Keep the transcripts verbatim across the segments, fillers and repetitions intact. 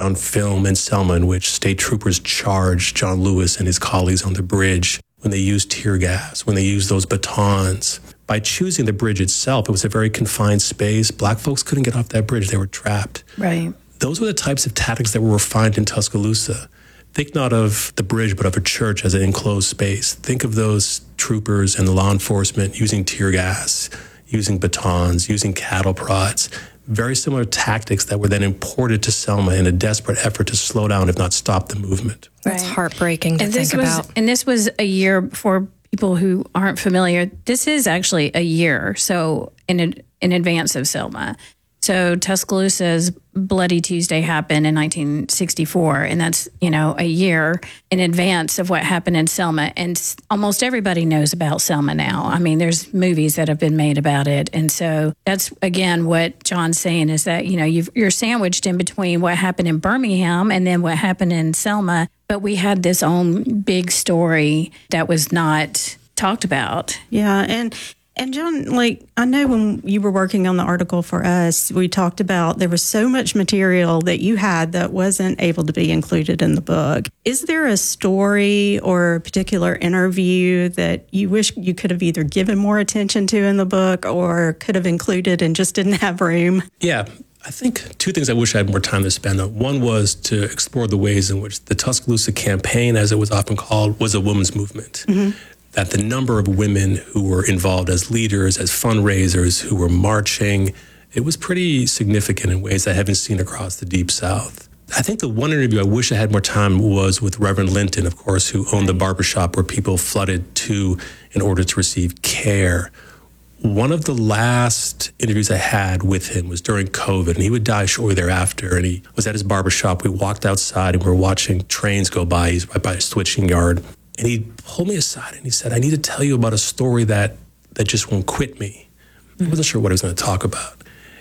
found film in Selma in which state troopers charged John Lewis and his colleagues on the bridge, when they used tear gas, when they used those batons. By choosing the bridge itself, it was a very confined space. Black folks couldn't get off that bridge. They were trapped. Right. Those were the types of tactics that were refined in Tuscaloosa. Think not of the bridge, but of a church as an enclosed space. Think of those troopers and the law enforcement using tear gas, using batons, using cattle prods. Very similar tactics that were then imported to Selma in a desperate effort to slow down, if not stop, the movement. That's Right. heartbreaking to and think this was, about. And this was a year before people who aren't familiar. This is actually a year, so in in advance of Selma. So Tuscaloosa's Bloody Tuesday happened in nineteen sixty-four, and that's, you know, a year in advance of what happened in Selma. And s- almost everybody knows about Selma now. I mean, there's movies that have been made about it. And so that's, again, what John's saying is that, you know, you've, you're sandwiched in between what happened in Birmingham and then what happened in Selma. But we had this own big story that was not talked about. Yeah, and and John, like, I know when you were working on the article for us, we talked about there was so much material that you had that wasn't able to be included in the book. Is there a story or a particular interview that you wish you could have either given more attention to in the book or could have included and just didn't have room? Yeah. I think two things I wish I had more time to spend on. One was to explore the ways in which the Tuscaloosa campaign, as it was often called, was a women's movement. Mm-hmm. That the number of women who were involved as leaders, as fundraisers, who were marching, it was pretty significant in ways I haven't seen across the Deep South. I think the one interview I wish I had more time was with Reverend Linton, of course, who owned the barbershop where people flooded to in order to receive care. One of the last interviews I had with him was during COVID, and he would die shortly thereafter. And he was at his barbershop. We walked outside, and we were watching trains go by. He's right by a switching yard. And he pulled me aside, and he said, I need to tell you about a story that, that just won't quit me. Mm-hmm. I wasn't sure what he was going to talk about.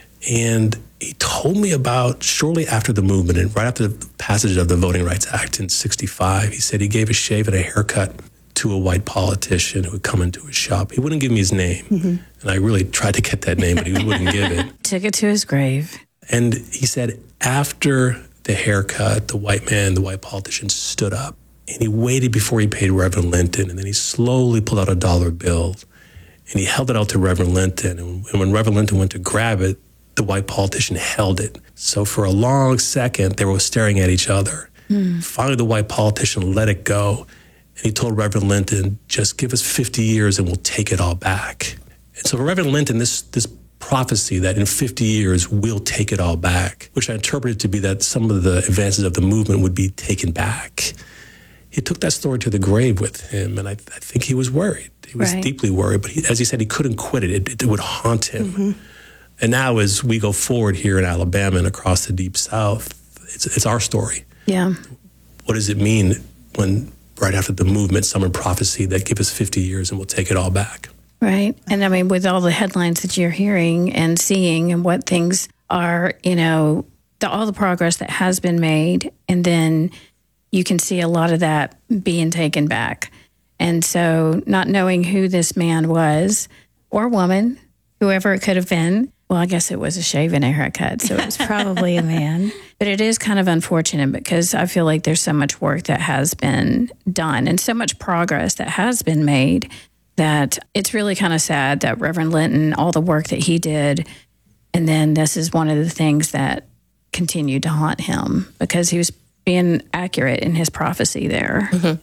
And he told me about, shortly after the movement, and right after the passage of the Voting Rights Act in sixty-five, he said he gave a shave and a haircut to a white politician who would come into his shop. He wouldn't give me his name. Mm-hmm. And I really tried to get that name, but he wouldn't give it. Took it to his grave. And he said after the haircut, the white man, the white politician stood up, and he waited before he paid Reverend Linton, and then he slowly pulled out a dollar bill, and he held it out to Reverend Linton. And when Reverend Linton went to grab it, the white politician held it. So for a long second, they were staring at each other. Mm. Finally, the white politician let it go. And he told Reverend Linton, just give us fifty years and we'll take it all back. And so for Reverend Linton, this this prophecy that in fifty years, we'll take it all back, which I interpreted to be that some of the advances of the movement would be taken back. He took that story to the grave with him, and I, I think he was worried. He was right. deeply worried, but he, as he said, he couldn't quit it. It, it would haunt him. Mm-hmm. And now as we go forward here in Alabama and across the Deep South, it's, it's our story. Yeah. What does it mean when right after the movement, summer prophecy that give us fifty years and we'll take it all back? Right. And I mean, with all the headlines that you're hearing and seeing and what things are, you know, the, all the progress that has been made, and then you can see a lot of that being taken back. And so not knowing who this man was or woman, whoever it could have been, well, I guess it was a shave and a haircut, so it was probably a man. But it is kind of unfortunate because I feel like there's so much work that has been done and so much progress that has been made that it's really kind of sad that Reverend Linton, all the work that he did, and then this is one of the things that continued to haunt him because he was being accurate in his prophecy there. Mm-hmm.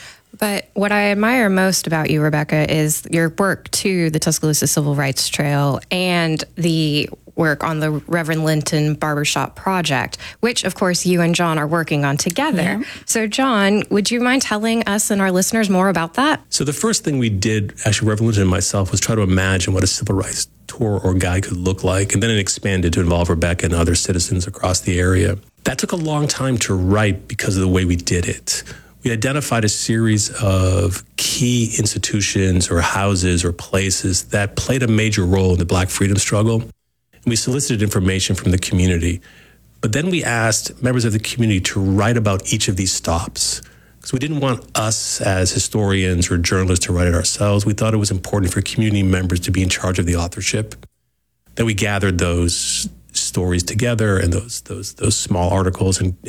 But what I admire most about you, Rebecca, is your work to the Tuscaloosa Civil Rights Trail and the work on the Reverend Linton Barbershop Project, which, of course, you and John are working on together. Yeah. So, John, would you mind telling us and our listeners more about that? So the first thing we did, actually, Reverend Linton and myself, was try to imagine what a civil rights tour or guide could look like, and then it expanded to involve Rebecca and other citizens across the area. That took a long time to write because of the way we did it. We identified a series of key institutions or houses or places that played a major role in the Black freedom struggle. And we solicited information from the community. But then we asked members of the community to write about each of these stops. Because we didn't want us as historians or journalists to write it ourselves. We thought it was important for community members to be in charge of the authorship. Then we gathered those stories together and those those those small articles and